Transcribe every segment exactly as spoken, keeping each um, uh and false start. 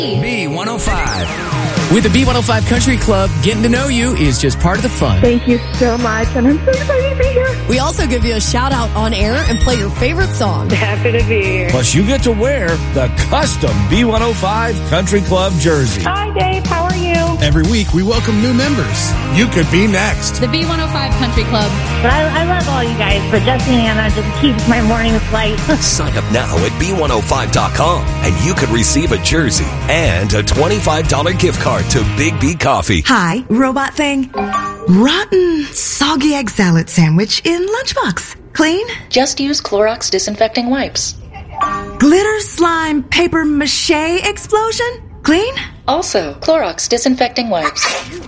B one oh five. With the B one oh five Country Club, getting to know you is just part of the fun. Thank you so much, and I'm so excited to be here. We also give you a shout out on air and play your favorite song. Happy to be here. Plus, you get to wear the custom B one oh five Country Club jersey. Hi, Dave. How are you? Every week, we welcome new members. You could be next. The B one oh five Country Club. But I, I love all you guys, but Jesse and Anna just keeps my mornings light. Sign up now at B one oh five dot com, and you could receive a jersey and a twenty-five dollars gift card to Big B Coffee. Hi, robot thing. Rotten, soggy egg salad sandwich in lunchbox. Clean? Just use Clorox disinfecting wipes. Glitter slime paper mache explosion? Clean? Also, Clorox disinfecting wipes.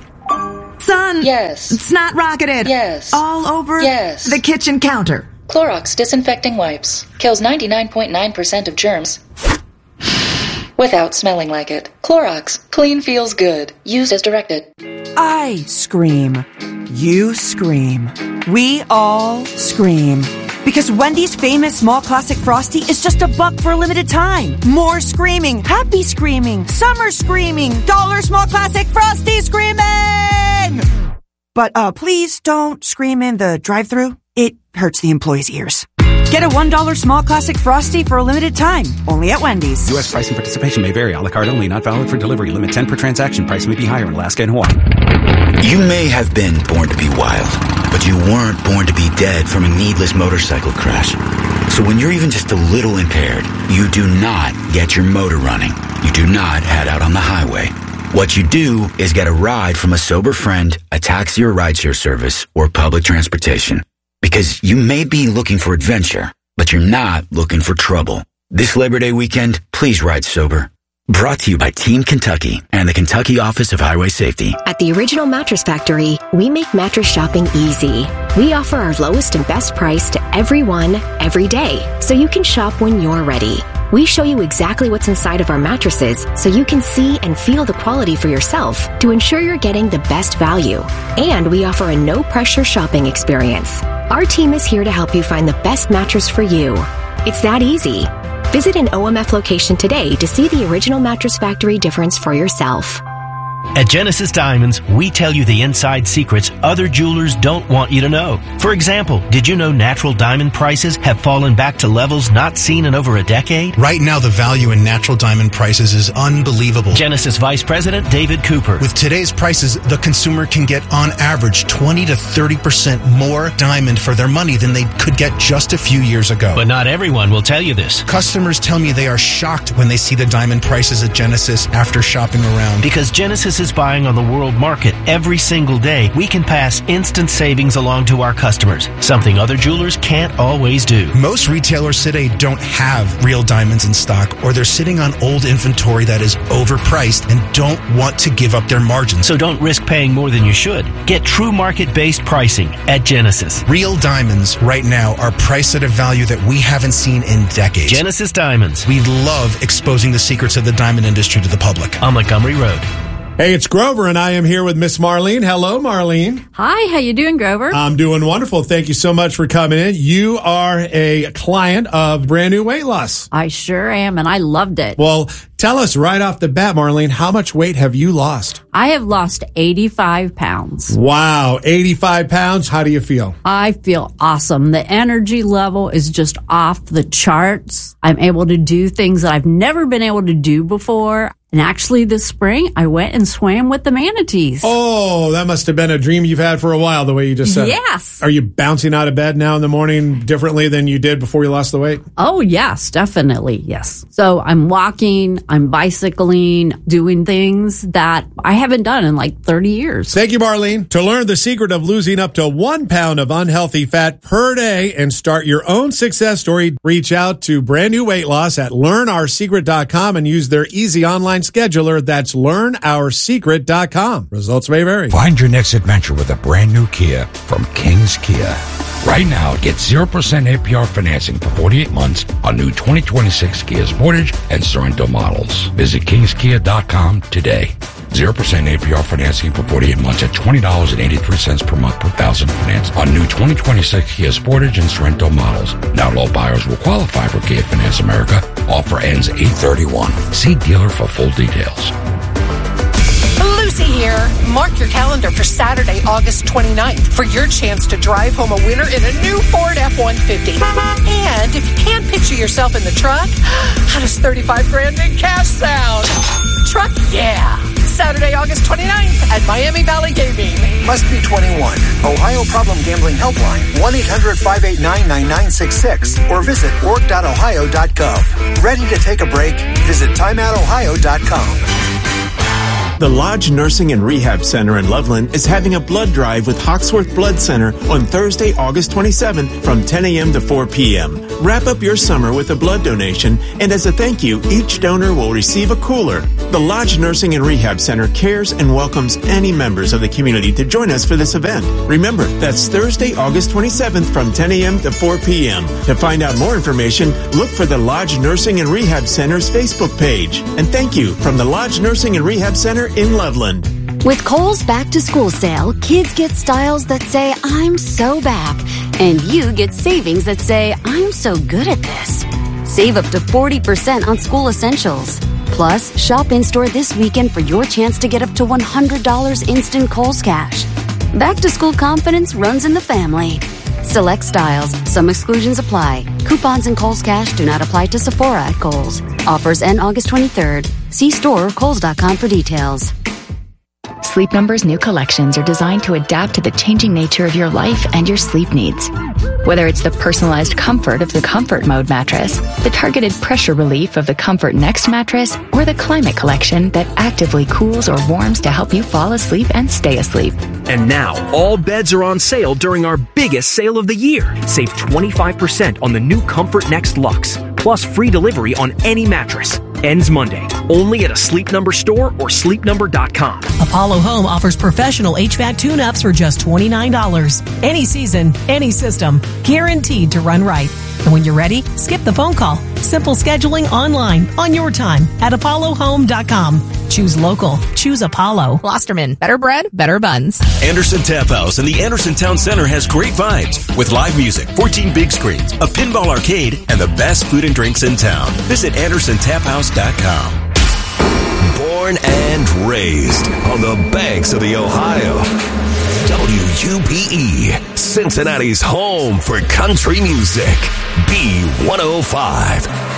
Son. Yes. Snot rocketed. Yes. All over yes. the kitchen counter. Clorox disinfecting wipes kills ninety-nine point nine percent of germs without smelling like it. Clorox. Clean feels good. Used as directed. I scream. You scream. We all scream. Because Wendy's famous small classic Frosty is just a buck for a limited time. More screaming. Happy screaming. Summer screaming. Dollar small classic Frosty screaming! But uh, please don't scream in the drive-thru. It hurts the employees' ears. Get a one dollar small classic Frosty for a limited time. Only at Wendy's. U S price and participation may vary. A la carte only. Not valid for delivery. Limit ten per transaction. Price may be higher in Alaska and Hawaii. You may have been born to be wild, but you weren't born to be dead from a needless motorcycle crash. So when you're even just a little impaired, you do not get your motor running. You do not head out on the highway. What you do is get a ride from a sober friend, a taxi or rideshare service, or public transportation. Because you may be looking for adventure, but you're not looking for trouble. This Labor Day weekend, please ride sober. Brought to you by Team Kentucky and the Kentucky Office of Highway Safety. At the Original Mattress Factory, we make mattress shopping easy. We offer our lowest and best price to everyone, every day, so you can shop when you're ready. We show you exactly what's inside of our mattresses so you can see and feel the quality for yourself to ensure you're getting the best value. And we offer a no-pressure shopping experience. Our team is here to help you find the best mattress for you. It's that easy. Visit an O M F location today to see the Original Mattress Factory difference for yourself. At Genesis Diamonds, we tell you the inside secrets other jewelers don't want you to know. For example, did you know natural diamond prices have fallen back to levels not seen in over a decade? Right now, the value in natural diamond prices is unbelievable. Genesis Vice President David Cooper. With today's prices, the consumer can get on average twenty to thirty percent more diamond for their money than they could get just a few years ago. But not everyone will tell you this. Customers tell me they are shocked when they see the diamond prices at Genesis after shopping around. Because Genesis is buying on the world market every single day, we can pass instant savings along to our customers, something other jewelers can't always do. Most retailers today don't have real diamonds in stock, or they're sitting on old inventory that is overpriced and don't want to give up their margins. So don't risk paying more than you should. Get true market-based pricing at Genesis. Real diamonds right now are priced at a value that we haven't seen in decades. Genesis Diamonds. We love exposing the secrets of the diamond industry to the public. On Montgomery Road. Hey, it's Grover, and I am here with Miss Marlene. Hello, Marlene. Hi, how you doing, Grover? I'm doing wonderful. Thank you so much for coming in. You are a client of Brand New Weight Loss. I sure am, and I loved it. Well, tell us right off the bat, Marlene, how much weight have you lost? I have lost eighty-five pounds. Wow, eighty-five pounds. How do you feel? I feel awesome. The energy level is just off the charts. I'm able to do things that I've never been able to do before. And actually this spring, I went and swam with the manatees. Oh, that must have been a dream you've had for a while, the way you just said Yes. it. Are you bouncing out of bed now in the morning differently than you did before you lost the weight? Oh, yes, definitely, yes. So I'm walking, I'm bicycling, doing things that I haven't done in like thirty years. Thank you, Marlene. To learn the secret of losing up to one pound of unhealthy fat per day and start your own success story, reach out to Brand New Weight Loss at learn our secret dot com and use their easy online scheduler. That's learn our secret dot com. Results may vary. Find your next adventure with a brand new Kia from King's Kia. Right now, get zero percent A P R financing for forty-eight months on new twenty twenty-six Kia Sportage and Sorento models. Visit kings kia dot com today. zero percent A P R financing for forty-eight months at twenty dollars and eighty-three cents per month per thousand finance on new twenty twenty-six Kia Sportage and Sorento models. Not all buyers will qualify for Kia Finance America. Offer ends eight thirty-one. See dealer for full details. Lucy here. Mark your calendar for Saturday, August twenty-ninth for your chance to drive home a winner in a new Ford F one fifty. And if you can't picture yourself in the truck, how does thirty-five grand in cash sound? Truck, yeah. Saturday, August twenty-ninth at Miami Valley Gaming. Must be twenty-one. Ohio Problem Gambling Helpline, one eight hundred five eight nine nine nine six six, or visit org dot ohio dot gov. Ready to take a break? Visit time out ohio dot com. The Lodge Nursing and Rehab Center in Loveland is having a blood drive with Hawksworth Blood Center on Thursday, August twenty-seventh from ten a.m. to four p.m. Wrap up your summer with a blood donation, and as a thank you, each donor will receive a cooler. The Lodge Nursing and Rehab Center cares and welcomes any members of the community to join us for this event. Remember, that's Thursday, August twenty-seventh from ten a.m. to four p.m. To find out more information, look for the Lodge Nursing and Rehab Center's Facebook page. And thank you from the Lodge Nursing and Rehab Center in Loveland. With Kohl's Back to School sale, kids get styles that say, I'm so back. And you get savings that say, I'm so good at this. Save up to forty percent on school essentials. Plus, shop in-store this weekend for your chance to get up to one hundred dollars instant Kohl's cash. Back to school confidence runs in the family. Select styles. Some exclusions apply. Coupons and Kohl's cash do not apply to Sephora at Kohl's. Offers end August twenty-third. See store or kohls dot com for details. Sleep Number's new collections are designed to adapt to the changing nature of your life and your sleep needs. Whether it's the personalized comfort of the Comfort Mode mattress, the targeted pressure relief of the Comfort Next mattress, or the Climate Collection that actively cools or warms to help you fall asleep and stay asleep. And now, all beds are on sale during our biggest sale of the year. Save twenty-five percent on the new Comfort Next Luxe, plus free delivery on any mattress. Ends Monday, only at a Sleep Number store or sleep number dot com. Apollo Home offers professional H V A C tune-ups for just twenty-nine dollars. Any season, any system, guaranteed to run right. And when you're ready, skip the phone call. Simple scheduling online, on your time, at apollo home dot com. Choose local. Choose Apollo. Gloucesterman. Better bread, better buns. Anderson Tap House in the Anderson Town Center has great vibes with live music, fourteen big screens, a pinball arcade, and the best food and drinks in town. Visit anderson tap house dot com. Born and raised on the banks of the Ohio. W U P E, Cincinnati's home for country music. B one oh five.